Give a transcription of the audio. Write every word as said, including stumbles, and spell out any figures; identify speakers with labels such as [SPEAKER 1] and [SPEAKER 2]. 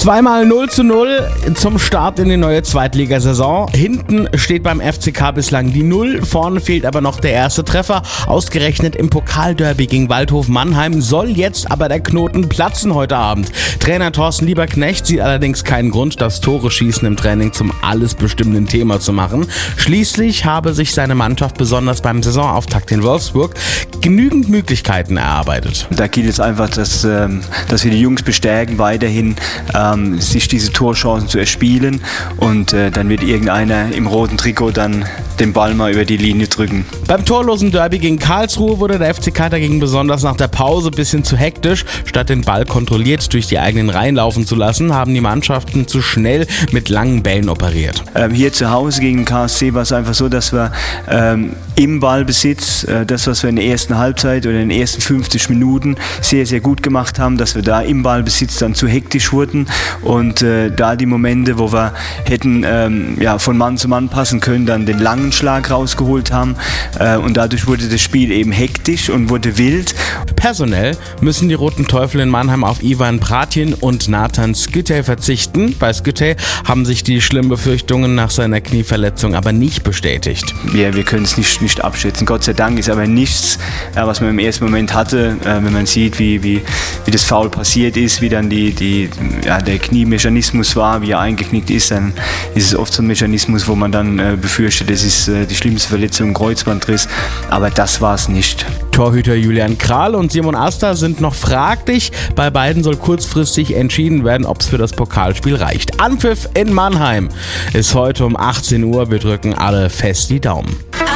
[SPEAKER 1] Zweimal null zu null zum Start in die neue Zweitligasaison. Hinten steht beim F C K bislang die Null, vorne fehlt aber noch der erste Treffer. Ausgerechnet im Pokalderby gegen Waldhof Mannheim soll jetzt aber der Knoten platzen heute Abend. Trainer Thorsten Lieberknecht sieht allerdings keinen Grund, das Tore-Schießen im Training zum alles bestimmenden Thema zu machen. Schließlich habe sich seine Mannschaft besonders beim Saisonauftakt in Wolfsburg genügend Möglichkeiten erarbeitet.
[SPEAKER 2] Da gilt es einfach, dass, dass wir die Jungs bestärken, weiterhin ähm, sich diese Torchancen zu erspielen, und äh, dann wird irgendeiner im roten Trikot dann den Ball mal über die Linie drücken.
[SPEAKER 1] Beim torlosen Derby gegen Karlsruhe wurde der F C K dagegen besonders nach der Pause ein bisschen zu hektisch. Statt den Ball kontrolliert durch die eigenen Reihen laufen zu lassen, haben die Mannschaften zu schnell mit langen Bällen operiert.
[SPEAKER 2] Ähm, hier zu Hause gegen K S C war es einfach so, dass wir ähm, im Ballbesitz, äh, das was wir in der ersten Halbzeit oder in den ersten fünfzig Minuten sehr, sehr gut gemacht haben, dass wir da im Ballbesitz dann zu hektisch wurden, und äh, da die Momente, wo wir hätten ähm, ja, von Mann zu Mann passen können, dann den langen Schlag rausgeholt haben, äh, und dadurch wurde das Spiel eben hektisch und wurde wild.
[SPEAKER 1] Personell müssen die Roten Teufel in Mannheim auf Ivan Pratin und Nathan Skytej verzichten. Bei Skytej haben sich die schlimmen Befürchtungen nach seiner Knieverletzung aber nicht bestätigt.
[SPEAKER 2] Wir, wir können es nicht, nicht abschätzen. Gott sei Dank ist aber nichts, äh, was man im ersten Moment hatte, äh, wenn man sieht, wie, wie, wie das Foul passiert ist, wie dann die, die, ja, der Kniemechanismus war, wie er eingeknickt ist, dann ist es oft so ein Mechanismus, wo man dann äh, befürchtet, das ist äh, die schlimmste Verletzung, Kreuzbandriss, aber das war es nicht.
[SPEAKER 1] Torhüter Julian Kral und Simon Asta sind noch fraglich. Bei beiden soll kurzfristig entschieden werden, ob es für das Pokalspiel reicht. Anpfiff in Mannheim ist heute um achtzehn Uhr. Wir drücken alle fest die Daumen.